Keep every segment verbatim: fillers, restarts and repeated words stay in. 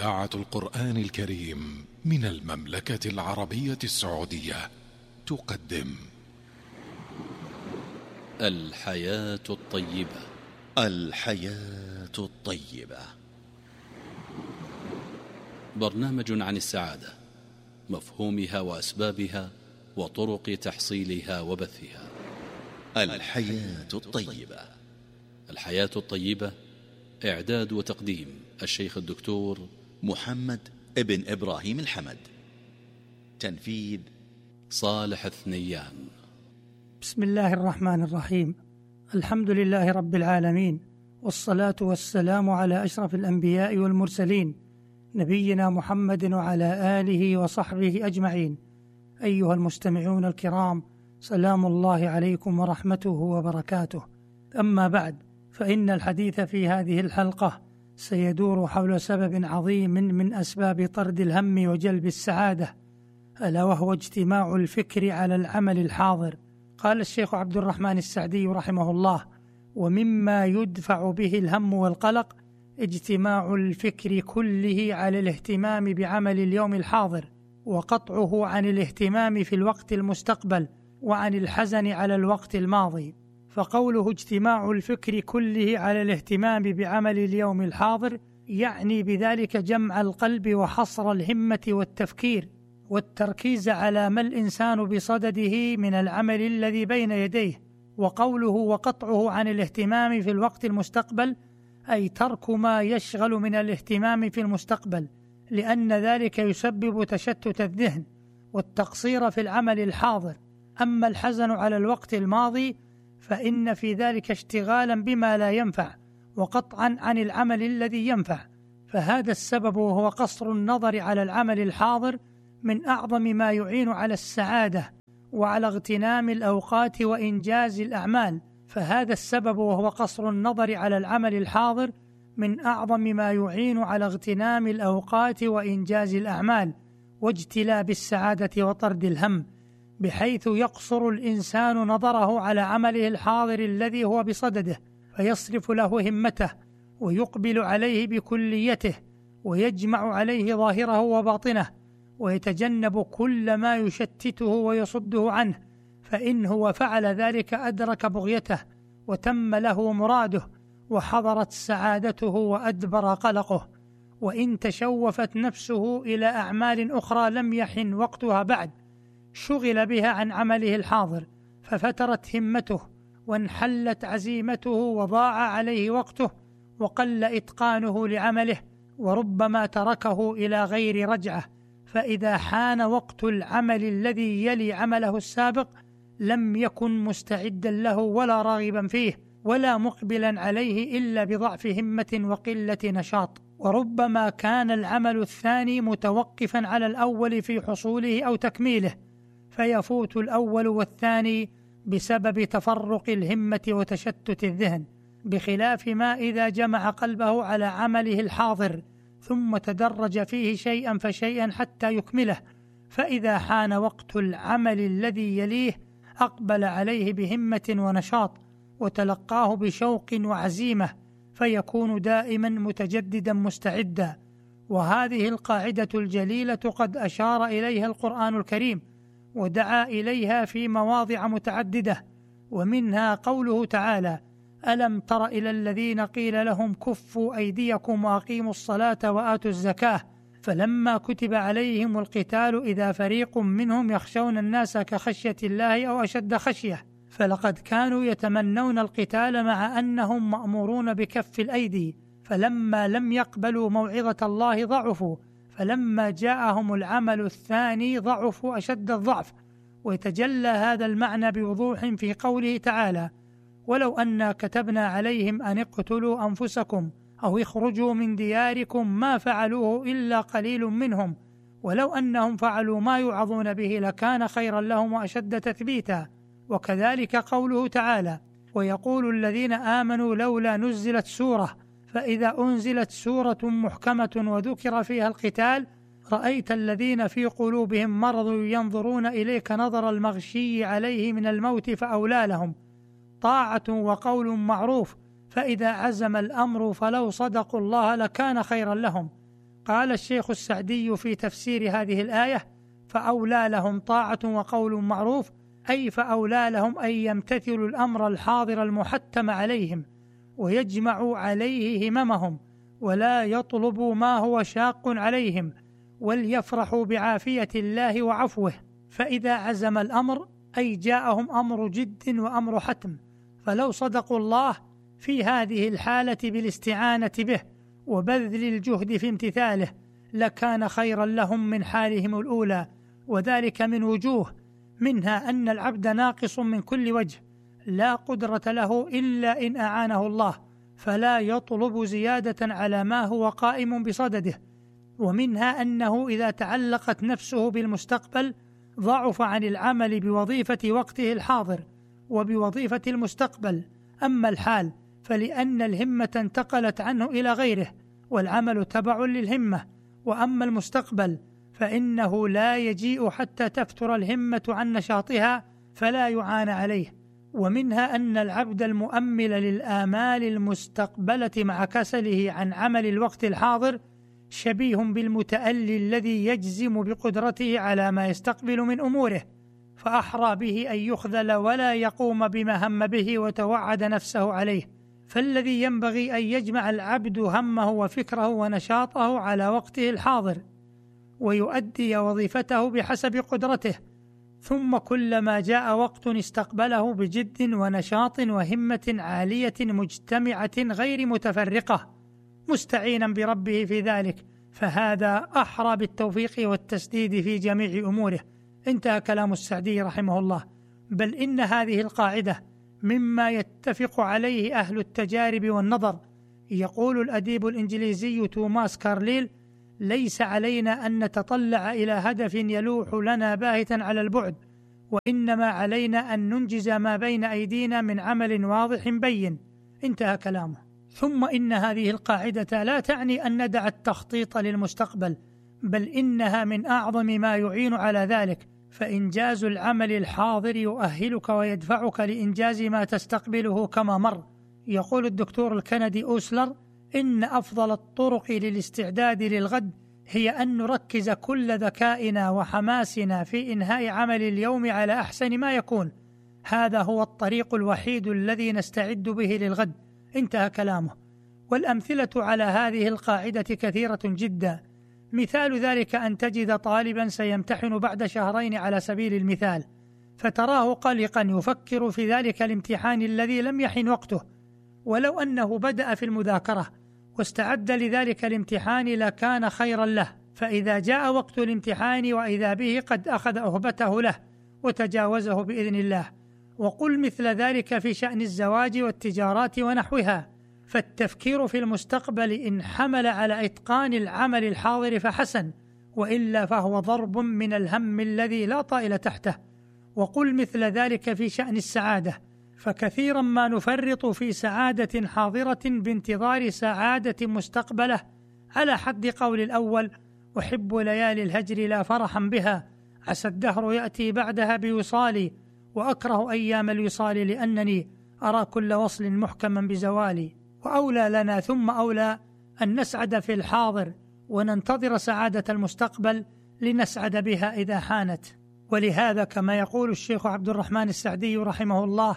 إذاعة القرآن الكريم من المملكة العربية السعودية تقدم الحياة الطيبة. الحياة الطيبة، برنامج عن السعادة، مفهومها وأسبابها وطرق تحصيلها وبثها. الحياة الطيبة. الحياة الطيبة، إعداد وتقديم الشيخ الدكتور محمد ابن إبراهيم الحمد، تنفيذ صالح الثنيان. بسم الله الرحمن الرحيم. الحمد لله رب العالمين، والصلاة والسلام على أشرف الأنبياء والمرسلين، نبينا محمد وعلى آله وصحبه أجمعين. أيها المستمعون الكرام، سلام الله عليكم ورحمته وبركاته. أما بعد، فإن الحديث في هذه الحلقة سيدور حول سبب عظيم من أسباب طرد الهم وجلب السعادة، ألا وهو اجتماع الفكر على العمل الحاضر. قال الشيخ عبد الرحمن السعدي رحمه الله: ومما يدفع به الهم والقلق اجتماع الفكر كله على الاهتمام بعمل اليوم الحاضر، وقطعه عن الاهتمام في الوقت المستقبل، وعن الحزن على الوقت الماضي. فقوله اجتماع الفكر كله على الاهتمام بعمل اليوم الحاضر يعني بذلك جمع القلب وحصر الهمة والتفكير والتركيز على ما الإنسان بصدده من العمل الذي بين يديه. وقوله وقطعه عن الاهتمام في الوقت المستقبل أي ترك ما يشغل من الاهتمام في المستقبل، لأن ذلك يسبب تشتت الذهن والتقصير في العمل الحاضر. أما الحزن على الوقت الماضي فإن في ذلك اشتغالا بما لا ينفع وقطعا عن العمل الذي ينفع. فهذا السبب وهو قصر النظر على العمل الحاضر من أعظم ما يعين على السعادة وعلى اغتنام الأوقات وإنجاز الأعمال. فهذا السبب وهو قصر النظر على العمل الحاضر من أعظم ما يعين على اغتنام الأوقات وإنجاز الأعمال واجتلاب السعادة وطرد الهم، بحيث يقصر الإنسان نظره على عمله الحاضر الذي هو بصدده، فيصرف له همته ويقبل عليه بكليته، ويجمع عليه ظاهره وباطنه، ويتجنب كل ما يشتته ويصده عنه. فإن هو فعل ذلك أدرك بغيته وتم له مراده، وحضرت سعادته وأدبر قلقه. وإن تشوفت نفسه إلى أعمال أخرى لم يحن وقتها بعد، شغل بها عن عمله الحاضر، ففترت همته وانحلت عزيمته وضاع عليه وقته وقل إتقانه لعمله، وربما تركه إلى غير رجعة. فإذا حان وقت العمل الذي يلي عمله السابق لم يكن مستعدا له ولا راغبا فيه ولا مقبلا عليه إلا بضعف همة وقلة نشاط. وربما كان العمل الثاني متوقفا على الأول في حصوله أو تكميله، فيفوت الأول والثاني بسبب تفرق الهمة وتشتت الذهن، بخلاف ما إذا جمع قلبه على عمله الحاضر ثم تدرج فيه شيئا فشيئا حتى يكمله. فإذا حان وقت العمل الذي يليه أقبل عليه بهمة ونشاط وتلقاه بشوق وعزيمة، فيكون دائما متجددا مستعدا. وهذه القاعدة الجليلة قد أشار إليها القرآن الكريم ودعا إليها في مواضع متعددة، ومنها قوله تعالى: ألم تر إلى الذين قيل لهم كفوا أيديكم وأقيموا الصلاة وآتوا الزكاة فلما كتب عليهم القتال إذا فريق منهم يخشون الناس كخشية الله أو أشد خشية. فلقد كانوا يتمنون القتال مع أنهم مأمورون بكف الأيدي، فلما لم يقبلوا موعظة الله ضعفوا، فلما جاءهم العمل الثاني ضعفوا أشد الضعف. ويتجلى هذا المعنى بوضوح في قوله تعالى: ولو أنا كتبنا عليهم أن اقتلوا أنفسكم أو اخرجوا من دياركم ما فعلوه إلا قليل منهم ولو أنهم فعلوا ما يوعظون به لكان خيرا لهم وأشد تثبيتا. وكذلك قوله تعالى: ويقول الذين آمنوا لولا نزلت سورة، فإذا أنزلت سورة محكمة وذكر فيها القتال رأيت الذين في قلوبهم مرض ينظرون إليك نظر المغشي عليه من الموت فأولى لهم طاعة وقول معروف، فإذا عزم الأمر فلو صدقوا الله لكان خيرا لهم. قال الشيخ السعدي في تفسير هذه الآية: فأولى لهم طاعة وقول معروف، أي فأولى لهم أن يمتثلوا الأمر الحاضر المحتم عليهم ويجمعوا عليه هممهم ولا يطلبوا ما هو شاق عليهم، وليفرحوا بعافية الله وعفوه. فإذا عزم الأمر أي جاءهم أمر جد وأمر حتم، فلو صدقوا الله في هذه الحالة بالاستعانة به وبذل الجهد في امتثاله لكان خيرا لهم من حالهم الأولى، وذلك من وجوه، منها أن العبد ناقص من كل وجه لا قدرة له إلا إن أعانه الله، فلا يطلب زيادة على ما هو قائم بصدده، ومنها أنه إذا تعلقت نفسه بالمستقبل ضعف عن العمل بوظيفة وقته الحاضر وبوظيفة المستقبل. أما الحال فلأن الهمة انتقلت عنه إلى غيره والعمل تبع للهمة، وأما المستقبل فإنه لا يجيء حتى تفتر الهمة عن نشاطها فلا يعان عليه. ومنها أن العبد المؤمل للآمال المستقبلة مع كسله عن عمل الوقت الحاضر شبيه بالمتألي الذي يجزم بقدرته على ما يستقبل من أموره، فأحرى به أن يخذل ولا يقوم بما هم به وتوعد نفسه عليه. فالذي ينبغي أن يجمع العبد همه وفكره ونشاطه على وقته الحاضر ويؤدي وظيفته بحسب قدرته، ثم كلما جاء وقت استقبله بجد ونشاط وهمة عالية مجتمعة غير متفرقة مستعينا بربه في ذلك، فهذا أحرى بالتوفيق والتسديد في جميع أموره. انتهى كلام السعدي رحمه الله. بل إن هذه القاعدة مما يتفق عليه أهل التجارب والنظر. يقول الأديب الإنجليزي توماس كارليل: ليس علينا أن نتطلع إلى هدف يلوح لنا باهتا على البعد، وإنما علينا أن ننجز ما بين أيدينا من عمل واضح بين. انتهى كلامه. ثم إن هذه القاعدة لا تعني أن ندع التخطيط للمستقبل، بل إنها من أعظم ما يعين على ذلك، فإنجاز العمل الحاضر يؤهلك ويدفعك لإنجاز ما تستقبله كما مر. يقول الدكتور الكندي أوسلر: إن أفضل الطرق للاستعداد للغد هي أن نركز كل ذكائنا وحماسنا في إنهاء عمل اليوم على أحسن ما يكون. هذا هو الطريق الوحيد الذي نستعد به للغد. انتهى كلامه. والأمثلة على هذه القاعدة كثيرة جدا. مثال ذلك أن تجد طالبا سيمتحن بعد شهرين على سبيل المثال، فتراه قلقا يفكر في ذلك الامتحان الذي لم يحن وقته، ولو أنه بدأ في المذاكرة واستعد لذلك الامتحان لكان خيرا له، فإذا جاء وقت الامتحان وإذا به قد أخذ أهبته له وتجاوزه بإذن الله. وقل مثل ذلك في شأن الزواج والتجارات ونحوها. فالتفكير في المستقبل إن حمل على إتقان العمل الحاضر فحسن، وإلا فهو ضرب من الهم الذي لا طائل تحته. وقل مثل ذلك في شأن السعادة، فكثيرا ما نفرط في سعادة حاضرة بانتظار سعادة مستقبلة، على حد قول الأول: أحب ليالي الهجر لا فرحا بها، عسى الدهر يأتي بعدها بوصالي، وأكره أيام الوصال لأنني أرى كل وصل محكما بزوالي. وأولى لنا ثم أولى أن نسعد في الحاضر وننتظر سعادة المستقبل لنسعد بها إذا حانت. ولهذا كما يقول الشيخ عبد الرحمن السعدي رحمه الله: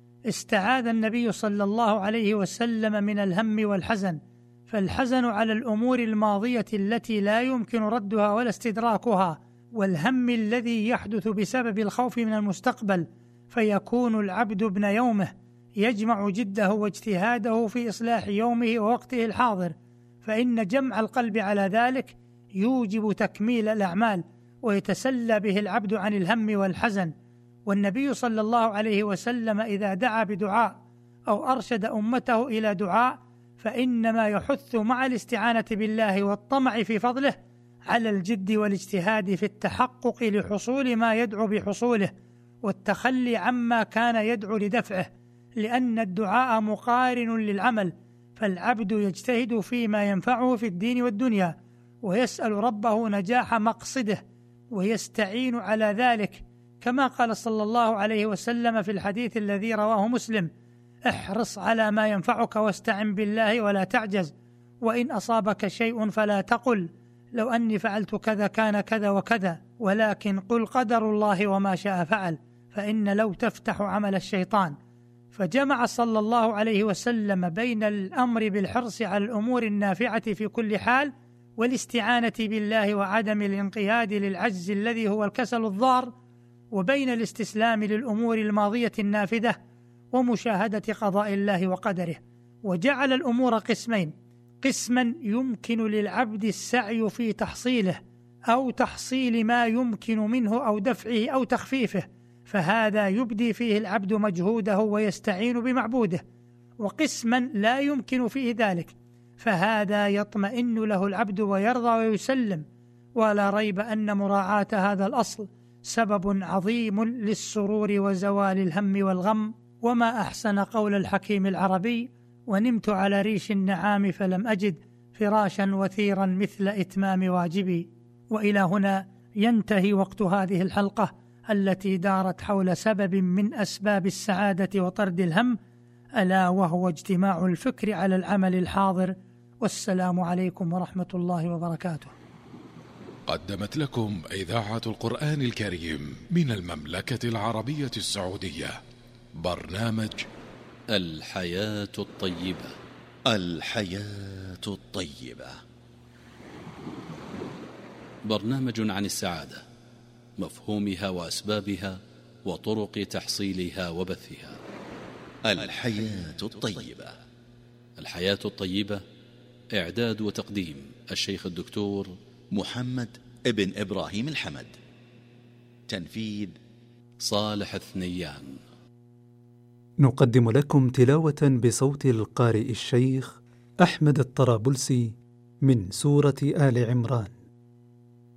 استعاذ النبي صلى الله عليه وسلم من الهم والحزن، فالحزن على الأمور الماضية التي لا يمكن ردها ولا استدراكها، والهم الذي يحدث بسبب الخوف من المستقبل، فيكون العبد ابن يومه يجمع جده واجتهاده في إصلاح يومه ووقته الحاضر، فإن جمع القلب على ذلك يوجب تكميل الأعمال ويتسلى به العبد عن الهم والحزن. والنبي صلى الله عليه وسلم إذا دعا بدعاء أو أرشد أمته إلى دعاء فإنما يحث مع الاستعانة بالله والطمع في فضله على الجد والاجتهاد في التحقق لحصول ما يدعو بحصوله، والتخلي عما كان يدعو لدفعه، لأن الدعاء مقارن للعمل، فالعبد يجتهد فيما ينفعه في الدين والدنيا، ويسأل ربه نجاح مقصده ويستعين على ذلك، كما قال صلى الله عليه وسلم في الحديث الذي رواه مسلم: احرص على ما ينفعك واستعن بالله ولا تعجز. وإن أصابك شيء فلا تقل لو أني فعلت كذا كان كذا وكذا، ولكن قل قدر الله وما شاء فعل، فإن لو تفتح عمل الشيطان. فجمع صلى الله عليه وسلم بين الأمر بالحرص على الأمور النافعة في كل حال والاستعانة بالله وعدم الانقياد للعجز الذي هو الكسل الضار، وبين الاستسلام للأمور الماضية النافذة ومشاهدة قضاء الله وقدره. وجعل الأمور قسمين: قسما يمكن للعبد السعي في تحصيله أو تحصيل ما يمكن منه أو دفعه أو تخفيفه، فهذا يبدي فيه العبد مجهوده ويستعين بمعبوده. وقسما لا يمكن فيه ذلك، فهذا يطمئن له العبد ويرضى ويسلم. ولا ريب أن مراعاة هذا الأصل سبب عظيم للسرور وزوال الهم والغم. وما أحسن قول الحكيم العربي: ونمت على ريش النعام فلم أجد فراشا وثيرا مثل إتمام واجبي. وإلى هنا ينتهي وقت هذه الحلقة التي دارت حول سبب من أسباب السعادة وطرد الهم، ألا وهو اجتماع الفكر على العمل الحاضر. والسلام عليكم ورحمة الله وبركاته. قدمت لكم إذاعة القرآن الكريم من المملكة العربية السعودية برنامج الحياة الطيبة. الحياة الطيبة، برنامج عن السعادة، مفهومها وأسبابها وطرق تحصيلها وبثها. الحياة الطيبة. الحياة الطيبة، إعداد وتقديم الشيخ الدكتور محمد ابن إبراهيم الحمد. تنفيذ صالح الثنيان. نقدم لكم تلاوة بصوت القارئ الشيخ أحمد الطرابلسي من سورة آل عمران.